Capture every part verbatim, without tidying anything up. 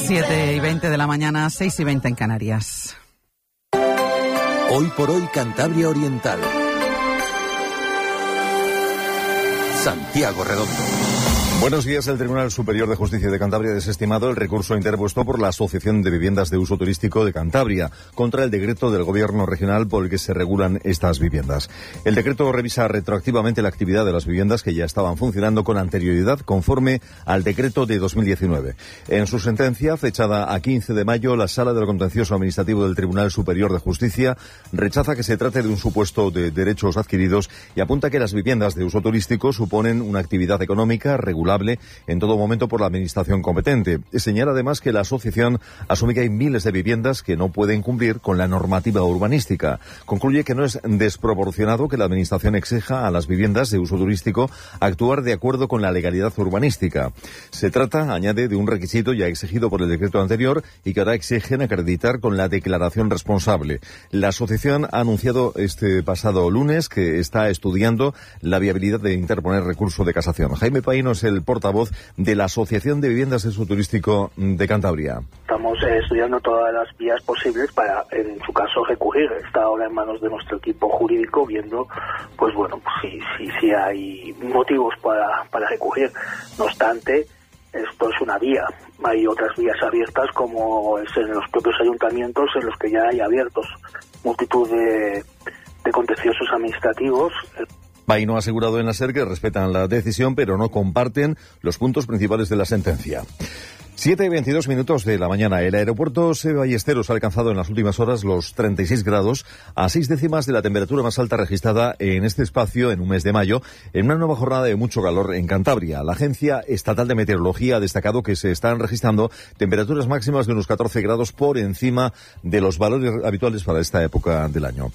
siete y veinte de la mañana, seis y veinte en Canarias. Hoy por hoy, Cantabria Oriental. Santiago Redondo. Buenos días. El Tribunal Superior de Justicia de Cantabria ha desestimado el recurso interpuesto por la Asociación de Viviendas de Uso Turístico de Cantabria contra el decreto del Gobierno regional por el que se regulan estas viviendas. El decreto revisa retroactivamente la actividad de las viviendas que ya estaban funcionando con anterioridad conforme al decreto de dos mil diecinueve. En su sentencia, fechada a quince de mayo, la Sala de lo Contencioso Administrativo del Tribunal Superior de Justicia rechaza que se trate de un supuesto de derechos adquiridos y apunta que las viviendas de uso turístico suponen una actividad económica regular en todo momento por la administración competente. Señala además que la asociación asume que hay miles de viviendas que no pueden cumplir con la normativa urbanística. Concluye que no es desproporcionado que la administración exija a las viviendas de uso turístico actuar de acuerdo con la legalidad urbanística. Se trata, añade, de un requisito ya exigido por el decreto anterior y que ahora exigen acreditar con la declaración responsable. La asociación ha anunciado este pasado lunes que está estudiando la viabilidad de interponer recurso de casación. Jaime Paino es el portavoz de la Asociación de Viviendas de Uso Turístico de Cantabria. Estamos eh, estudiando todas las vías posibles para, en su caso, recurrir. Está ahora en manos de nuestro equipo jurídico viendo, pues bueno, pues, si, si, si hay motivos para, para recurrir. No obstante, esto es una vía. Hay otras vías abiertas, como es en los propios ayuntamientos, en los que ya hay abiertos multitud de, de contenciosos administrativos. Paino ha asegurado en la SER que respetan la decisión, pero no comparten los puntos principales de la sentencia. siete y veintidós minutos de la mañana. El aeropuerto Seve Ballesteros ha alcanzado en las últimas horas los treinta y seis grados, a seis décimas de la temperatura más alta registrada en este espacio en un mes de mayo, en una nueva jornada de mucho calor en Cantabria. La Agencia Estatal de Meteorología ha destacado que se están registrando temperaturas máximas de unos catorce grados por encima de los valores habituales para esta época del año.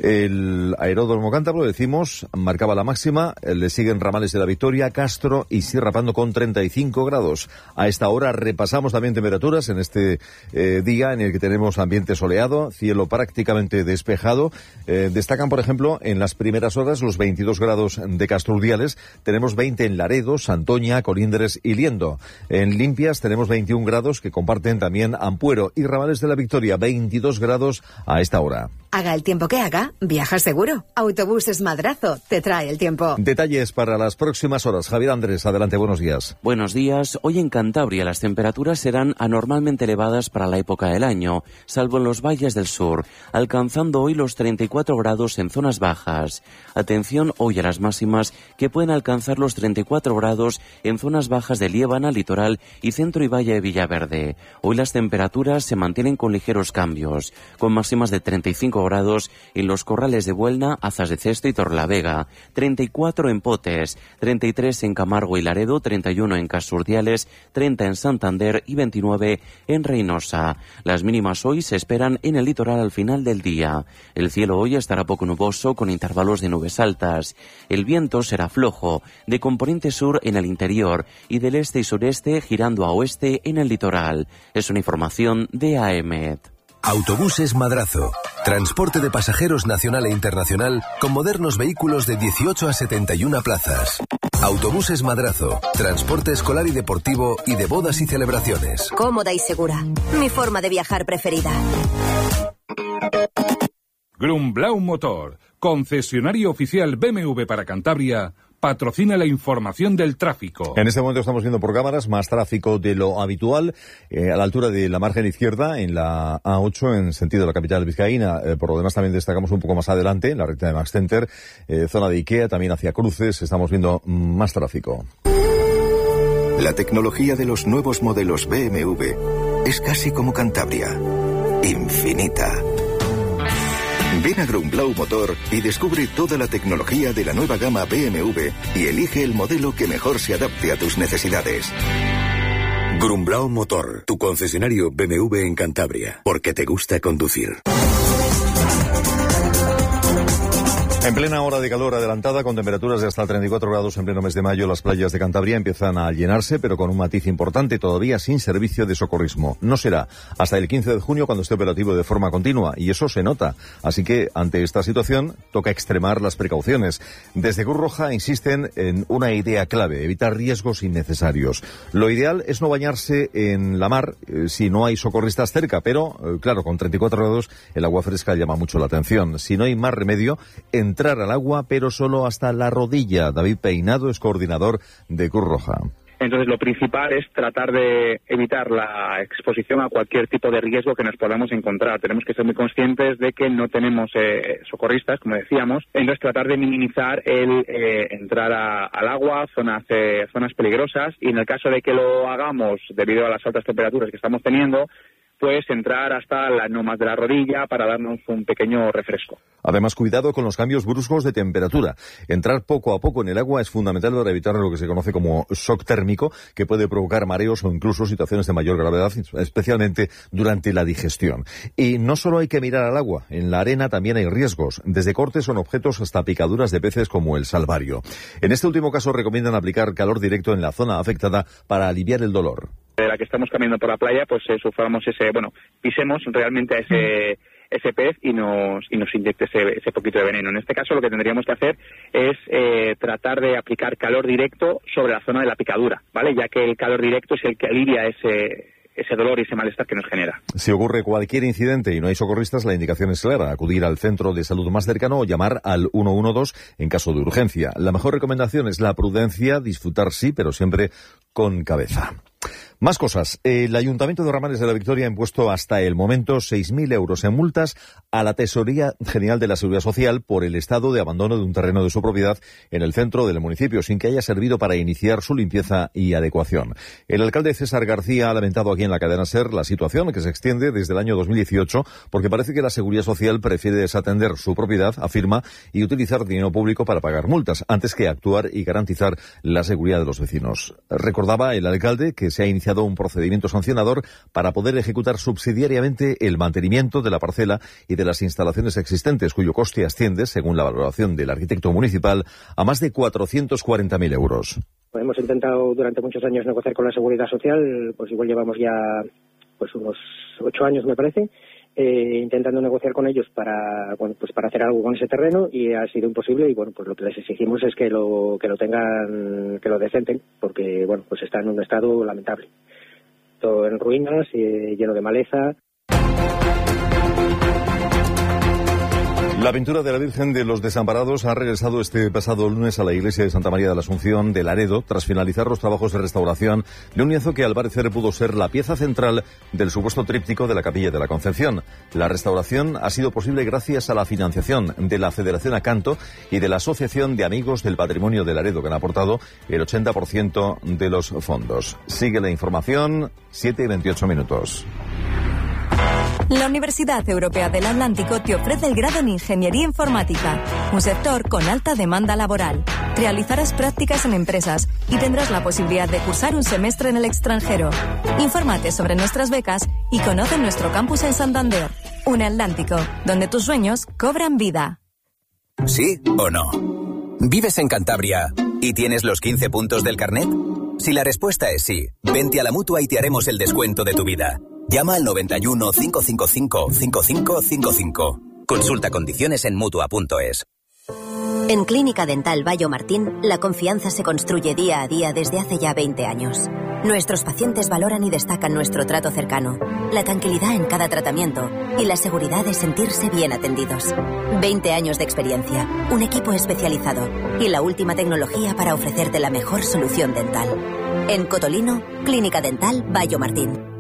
El aeródromo cántabro, decimos, marcaba la máxima, le siguen Ramales de la Victoria, Castro y Sierra Pando con treinta y cinco grados. A esta hora pasamos también temperaturas en este eh, día en el que tenemos ambiente soleado, cielo prácticamente despejado. Eh, destacan, por ejemplo, en las primeras horas los veintidós grados de Castro Urdiales, tenemos veinte en Laredo, Santoña, Colindres y Liendo. En Limpias tenemos veintiún grados que comparten también Ampuero y Ramales de la Victoria, veintidós grados a esta hora. Haga el tiempo que haga, viaja seguro. Autobuses Madrazo te trae el tiempo. Detalles para las próximas horas. Javier Andrés, adelante, buenos días. Buenos días. Hoy en Cantabria las temperaturas serán anormalmente elevadas para la época del año, salvo en los valles del sur, alcanzando hoy los treinta y cuatro grados en zonas bajas. Atención hoy a las máximas, que pueden alcanzar los treinta y cuatro grados en zonas bajas de Liébana, Litoral y Centro y Valle de Villaverde. Hoy las temperaturas se mantienen con ligeros cambios, con máximas de treinta y cinco grados en los Corrales de Buelna, Azas de Cesto y Torrelavega, treinta y cuatro en Potes, treinta y tres en Camargo y Laredo, treinta y uno en Castro Urdiales, treinta en Santander y veintinueve en Reynosa. Las mínimas hoy se esperan en el litoral al final del día. El cielo hoy estará poco nuboso con intervalos de nubes altas. El viento será flojo, de componente sur en el interior y del este y sureste girando a oeste en el litoral. Es una información de A E M E T. Autobuses Madrazo. Transporte de pasajeros nacional e internacional con modernos vehículos de dieciocho a setenta y una plazas. Autobuses Madrazo. Transporte escolar y deportivo y de bodas y celebraciones. Cómoda y segura. Mi forma de viajar preferida. Grumblau Motor, concesionario oficial B M W para Cantabria, patrocina la información del tráfico. En este momento estamos viendo por cámaras más tráfico de lo habitual, eh, a la altura de la margen izquierda, en la A ocho, en sentido de la capital vizcaína. Eh, por lo demás también destacamos un poco más adelante, en la recta de Max Center, eh, zona de Ikea, también hacia Cruces, estamos viendo más tráfico. La tecnología de los nuevos modelos B M W es casi como Cantabria. Infinita. Ven a Grumblau Motor y descubre toda la tecnología de la nueva gama B M W y elige el modelo que mejor se adapte a tus necesidades. Grumblau Motor, tu concesionario B M W en Cantabria, porque te gusta conducir. En plena hora de calor adelantada, con temperaturas de hasta treinta y cuatro grados en pleno mes de mayo, las playas de Cantabria empiezan a llenarse, pero con un matiz importante, todavía sin servicio de socorrismo. No será hasta el quince de junio cuando esté operativo de forma continua, y eso se nota. Así que, ante esta situación, toca extremar las precauciones. Desde Cruz Roja insisten en una idea clave: evitar riesgos innecesarios. Lo ideal es no bañarse en la mar eh, si no hay socorristas cerca, pero, eh, claro, con treinta y cuatro grados el agua fresca llama mucho la atención. Si no hay más remedio, en entrar al agua, pero solo hasta la rodilla. David Peinado es coordinador de Cruz Roja. Entonces, lo principal es tratar de evitar la exposición a cualquier tipo de riesgo que nos podamos encontrar. Tenemos que ser muy conscientes de que no tenemos eh, socorristas, como decíamos. Entonces, tratar de minimizar el eh, entrar a, al agua, zonas, eh, zonas peligrosas, y en el caso de que lo hagamos debido a las altas temperaturas que estamos teniendo, pues entrar hasta la, no más de la rodilla para darnos un pequeño refresco. Además, cuidado con los cambios bruscos de temperatura. Entrar poco a poco en el agua es fundamental para evitar lo que se conoce como shock térmico, que puede provocar mareos o incluso situaciones de mayor gravedad, especialmente durante la digestión. Y no solo hay que mirar al agua, en la arena también hay riesgos, desde cortes en objetos hasta picaduras de peces como el salvario. En este último caso recomiendan aplicar calor directo en la zona afectada para aliviar el dolor. De la que estamos caminando por la playa, pues eh, suframos ese, bueno, pisemos realmente a ese, ese pez y nos y nos inyecte ese, ese poquito de veneno. En este caso, lo que tendríamos que hacer es eh, tratar de aplicar calor directo sobre la zona de la picadura, ¿vale? Ya que el calor directo es el que alivia ese ese dolor y ese malestar que nos genera. Si ocurre cualquier incidente y no hay socorristas, la indicación es clara: acudir al centro de salud más cercano o llamar al uno uno dos en caso de urgencia. La mejor recomendación es la prudencia, disfrutar sí, pero siempre con cabeza. Más cosas. El Ayuntamiento de Ramales de la Victoria ha impuesto hasta el momento seis mil euros en multas a la Tesorería General de la Seguridad Social por el estado de abandono de un terreno de su propiedad en el centro del municipio, sin que haya servido para iniciar su limpieza y adecuación. El alcalde César García ha lamentado aquí en la cadena SER la situación, que se extiende desde el año dos mil dieciocho, porque parece que la Seguridad Social prefiere desatender su propiedad, afirma, y utilizar dinero público para pagar multas, antes que actuar y garantizar la seguridad de los vecinos. Recordaba el alcalde que se ha iniciado un procedimiento sancionador para poder ejecutar subsidiariamente el mantenimiento de la parcela y de las instalaciones existentes, cuyo coste asciende, según la valoración del arquitecto municipal, a más de cuatrocientos cuarenta mil euros. Hemos intentado durante muchos años negociar con la Seguridad Social, pues igual llevamos ya pues unos ocho años, me parece, eh, intentando negociar con ellos para bueno, pues para hacer algo con ese terreno, y ha sido imposible. Y bueno, pues lo que les exigimos es que lo que lo tengan, que lo decenten, porque bueno, pues está en un estado lamentable, todo en ruinas, eh, lleno de maleza. La pintura de la Virgen de los Desamparados ha regresado este pasado lunes a la iglesia de Santa María de la Asunción de Laredo, tras finalizar los trabajos de restauración de un lienzo que al parecer pudo ser la pieza central del supuesto tríptico de la Capilla de la Concepción. La restauración ha sido posible gracias a la financiación de la Federación Acanto y de la Asociación de Amigos del Patrimonio de Laredo, que han aportado el ochenta por ciento de los fondos. Sigue la información, siete y veintiocho minutos. La Universidad Europea del Atlántico te ofrece el grado en Ingeniería Informática, un sector con alta demanda laboral. Realizarás prácticas en empresas y tendrás la posibilidad de cursar un semestre en el extranjero. Infórmate sobre nuestras becas y conoce nuestro campus en Santander. Un Atlántico, donde tus sueños cobran vida. ¿Sí o no? ¿Vives en Cantabria y tienes los quince puntos del carnet? Si la respuesta es sí, vente a la Mutua y te haremos el descuento de tu vida. Llama al noventa y uno, cinco cinco cinco, cinco cinco cinco cinco. Consulta condiciones en Mutua punto es. En Clínica Dental Bayo Martín, la confianza se construye día a día desde hace ya veinte años. Nuestros pacientes valoran y destacan nuestro trato cercano, la tranquilidad en cada tratamiento y la seguridad de sentirse bien atendidos. veinte años de experiencia, un equipo especializado y la última tecnología para ofrecerte la mejor solución dental. En Cotolino, Clínica Dental Bayo Martín.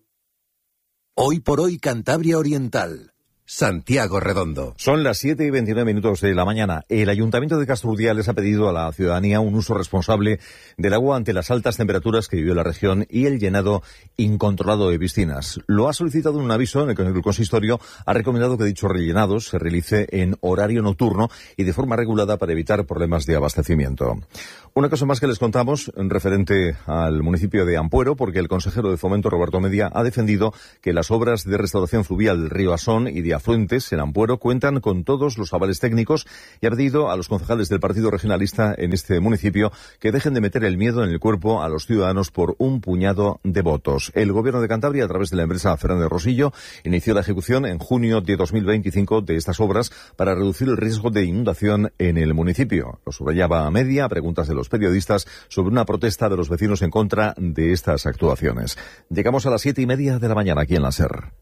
Hoy por hoy Cantabria Oriental. Santiago Redondo. Son las siete y veintinueve minutos de la mañana. El Ayuntamiento de Castrudiales ha pedido a la ciudadanía un uso responsable del agua ante las altas temperaturas que vivió la región y el llenado incontrolado de piscinas. Lo ha solicitado en un aviso en el que el consistorio ha recomendado que dicho rellenado se realice en horario nocturno y de forma regulada para evitar problemas de abastecimiento. Una cosa más que les contamos en referente al municipio de Ampuero, porque el consejero de Fomento, Roberto Media, ha defendido que las obras de restauración fluvial del río Asón y de Afluentes, en Ampuero, cuentan con todos los avales técnicos y ha pedido a los concejales del Partido Regionalista en este municipio que dejen de meter el miedo en el cuerpo a los ciudadanos por un puñado de votos. El Gobierno de Cantabria, a través de la empresa Fernández Rosillo, inició la ejecución en junio de dos mil veinticinco de estas obras para reducir el riesgo de inundación en el municipio. Lo subrayaba a media a preguntas de los periodistas sobre una protesta de los vecinos en contra de estas actuaciones. Llegamos a las siete y media de la mañana aquí en la SER.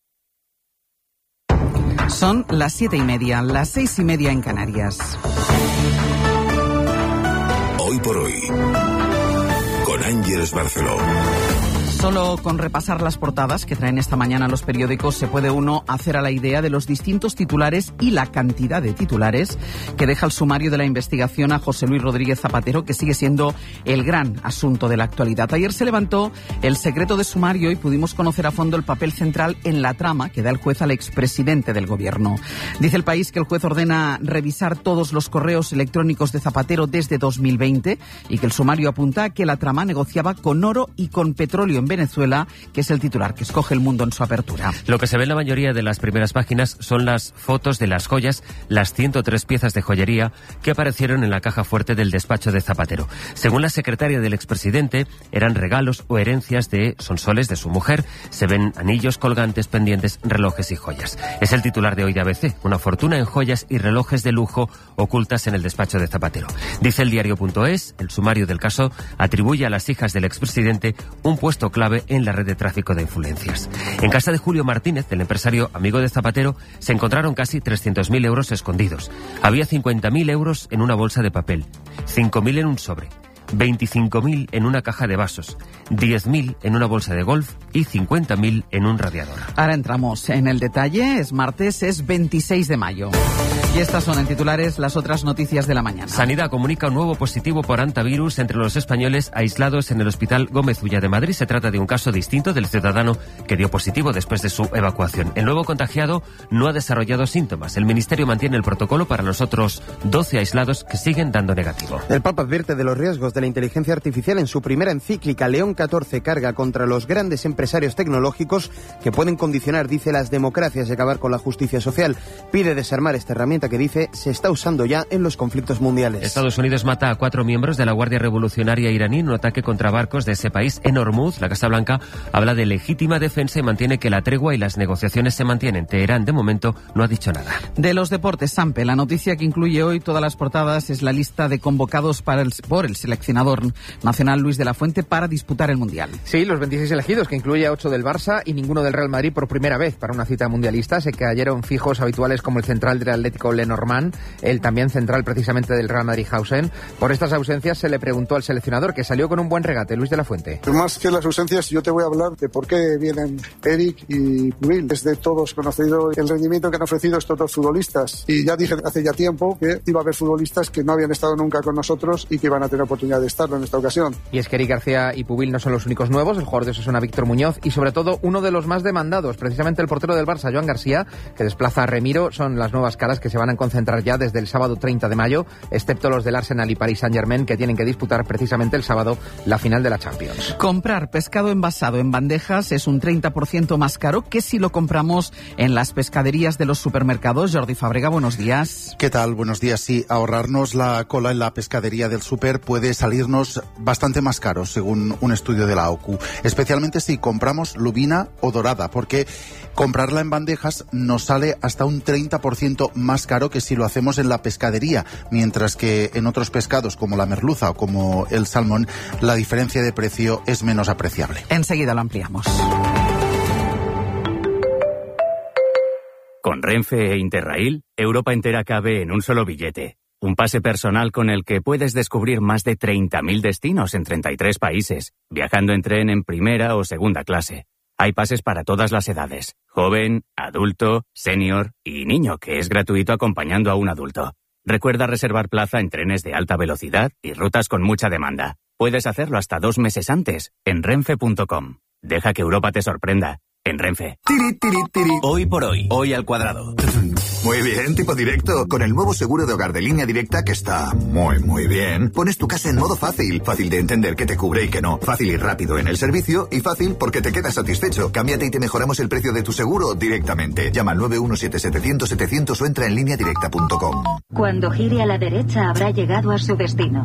Son las siete y media, las seis y media en Canarias. Hoy por hoy, con Ángeles Barceló. Solo con repasar las portadas que traen esta mañana los periódicos se puede uno hacer a la idea de los distintos titulares y la cantidad de titulares que deja el sumario de la investigación a José Luis Rodríguez Zapatero, que sigue siendo el gran asunto de la actualidad. Ayer se levantó el secreto de sumario y pudimos conocer a fondo el papel central en la trama que da el juez al expresidente del gobierno. Dice El País que el juez ordena revisar todos los correos electrónicos de Zapatero desde dos mil veinte y que el sumario apunta a que la trama negociaba con oro y con petróleo en Venezuela, que es el titular que escoge El Mundo en su apertura. Lo que se ve en la mayoría de las primeras páginas son las fotos de las joyas, las ciento tres piezas de joyería que aparecieron en la caja fuerte del despacho de Zapatero. Según la secretaria del expresidente, eran regalos o herencias de sonsoles de su mujer. Se ven anillos, colgantes, pendientes, relojes y joyas. Es el titular de hoy de A B C, una fortuna en joyas y relojes de lujo ocultas en el despacho de Zapatero. Dice el diario.es, el sumario del caso atribuye a las hijas del expresidente un puesto clave en la red de tráfico de influencias. En casa de Julio Martínez, del empresario amigo de Zapatero, se encontraron casi trescientos mil euros escondidos. Había cincuenta mil euros en una bolsa de papel, cinco mil en un sobre, veinticinco mil en una caja de vasos, diez mil en una bolsa de golf y cincuenta mil en un radiador. Ahora entramos en el detalle. Es martes, es veintiséis de mayo. Y estas son en titulares las otras noticias de la mañana. Sanidad comunica un nuevo positivo por hantavirus entre los españoles aislados en el Hospital Gómez Ulla de Madrid. Se trata de un caso distinto del ciudadano que dio positivo después de su evacuación. El nuevo contagiado no ha desarrollado síntomas. El Ministerio mantiene el protocolo para los otros doce aislados que siguen dando negativo. El Papa advierte de los riesgos de la inteligencia artificial en su primera encíclica. León catorce carga contra los grandes empresarios tecnológicos que pueden condicionar, dice, las democracias y acabar con la justicia social. Pide desarmar esta herramienta que, dice, se está usando ya en los conflictos mundiales. Estados Unidos mata a cuatro miembros de la Guardia Revolucionaria iraní en un ataque contra barcos de ese país en Hormuz. La Casa Blanca habla de legítima defensa y mantiene que la tregua y las negociaciones se mantienen. Teherán, de momento, no ha dicho nada. De los deportes, Sampe, la noticia que incluye hoy todas las portadas es la lista de convocados para el, por el seleccionador nacional Luis de la Fuente para disputar el Mundial. Sí, los veintiséis elegidos, que incluye a ocho del Barça y ninguno del Real Madrid por primera vez para una cita mundialista. Se cayeron fijos habituales como el central del Atlético Lenormand, el también central precisamente del Real Madrid Hausen. Por estas ausencias se le preguntó al seleccionador, que salió con un buen regate, Luis de la Fuente. Más que las ausencias, yo te voy a hablar de por qué vienen Eric y Pubil. Es de todos conocido el rendimiento que han ofrecido estos dos futbolistas. Y ya dije hace ya tiempo que iba a haber futbolistas que no habían estado nunca con nosotros y que iban a tener oportunidad de estarlo en esta ocasión. Y es que Eric García y Pubil no son los únicos nuevos. El jugador de Osasuna, Víctor Muñoz, y sobre todo uno de los más demandados, precisamente el portero del Barça, Joan García, que desplaza a Remiro, son las nuevas caras que se van a concentrar ya desde el sábado treinta de mayo, excepto los del Arsenal y Paris Saint-Germain, que tienen que disputar precisamente el sábado la final de la Champions. Comprar pescado envasado en bandejas es un treinta por ciento más caro que si lo compramos en las pescaderías de los supermercados. Jordi Fábrega, buenos días. ¿Qué tal? Buenos días. Sí, ahorrarnos la cola en la pescadería del súper puede salirnos bastante más caro, según un estudio de la O C U, especialmente si compramos lubina o dorada, porque comprarla en bandejas nos sale hasta un treinta por ciento más caro que si lo hacemos en la pescadería, mientras que en otros pescados como la merluza o como el salmón la diferencia de precio es menos apreciable. Enseguida lo ampliamos. Con Renfe e Interrail, Europa entera cabe en un solo billete. Un pase personal con el que puedes descubrir más de treinta mil destinos en treinta y tres países, viajando en tren en primera o segunda clase. Hay pases para todas las edades, joven, adulto, senior y niño, que es gratuito acompañando a un adulto. Recuerda reservar plaza en trenes de alta velocidad y rutas con mucha demanda. Puedes hacerlo hasta dos meses antes en renfe punto com. Deja que Europa te sorprenda. En Renfe. Hoy por hoy, hoy al cuadrado. Muy bien, tipo directo. Con el nuevo seguro de hogar de Línea Directa, que está muy, muy bien, pones tu casa en modo fácil. Fácil de entender qué te cubre y qué no. Fácil y rápido en el servicio y fácil porque te quedas satisfecho. Cámbiate y te mejoramos el precio de tu seguro directamente. Llama al nueve uno siete setecientos setecientos o entra en línea directa punto com. Cuando gire a la derecha habrá llegado a su destino.